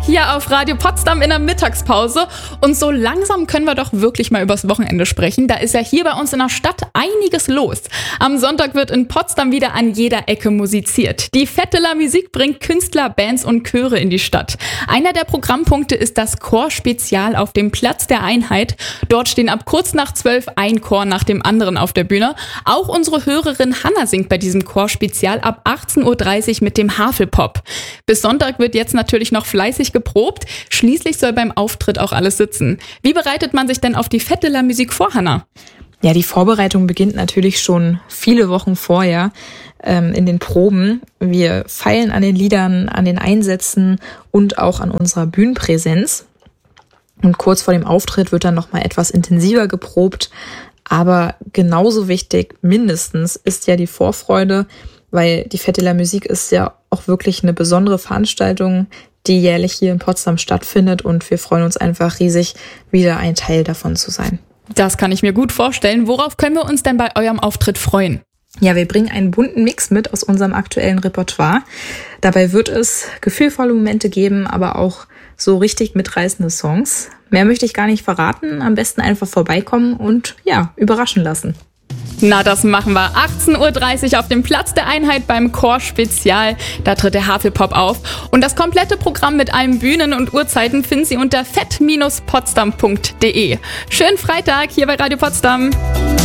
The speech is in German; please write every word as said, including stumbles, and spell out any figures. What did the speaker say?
Hier auf Radio Potsdam in der Mittagspause. Und so langsam können wir doch wirklich mal übers Wochenende sprechen. Da ist ja hier bei uns in der Stadt einiges los. Am Sonntag wird in Potsdam wieder an jeder Ecke musiziert. Die Fête de la Musique bringt Künstler, Bands und Chöre in die Stadt. Einer der Programmpunkte ist das Chorspezial auf dem Platz der Einheit. Dort stehen ab kurz nach zwölf ein Chor nach dem anderen auf der Bühne. Auch unsere Hörerin Hanna singt bei diesem Chorspezial ab achtzehn Uhr dreißig mit dem Havelpop. Bis Sonntag wird jetzt natürlich noch fleißig geprobt. Schließlich soll beim Auftritt auch alles sitzen. Wie bereitet man sich denn auf die Fête de la Musique vor, Hanna? Ja, die Vorbereitung beginnt natürlich schon viele Wochen vorher ähm, in den Proben. Wir feilen an den Liedern, an den Einsätzen und auch an unserer Bühnenpräsenz. Und kurz vor dem Auftritt wird dann nochmal etwas intensiver geprobt. Aber genauso wichtig, mindestens, ist ja die Vorfreude, weil die Fête de la Musique ist ja auch wirklich eine besondere Veranstaltung, die jährlich hier in Potsdam stattfindet, und wir freuen uns einfach riesig, wieder ein Teil davon zu sein. Das kann ich mir gut vorstellen. Worauf können wir uns denn bei eurem Auftritt freuen? Ja, wir bringen einen bunten Mix mit aus unserem aktuellen Repertoire. Dabei wird es gefühlvolle Momente geben, aber auch so richtig mitreißende Songs. Mehr möchte ich gar nicht verraten. Am besten einfach vorbeikommen und ja, überraschen lassen. Na, das machen wir. achtzehn Uhr dreißig auf dem Platz der Einheit beim Chorspezial. Da tritt der Havelpop auf. Und das komplette Programm mit allen Bühnen und Uhrzeiten finden Sie unter fett Bindestrich potsdam punkt de. Schönen Freitag hier bei Radio Potsdam.